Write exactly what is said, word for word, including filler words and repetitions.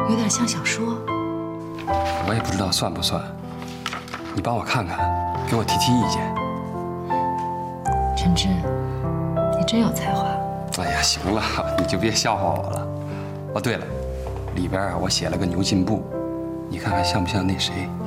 有点像小说。 我也不知道算不算，你帮我看看，给我提提意见。 陈志，你真有才华。 哎呀，行了，你就别笑话我了。哦，对了，里边啊我写了个牛进步，你看看像不像那谁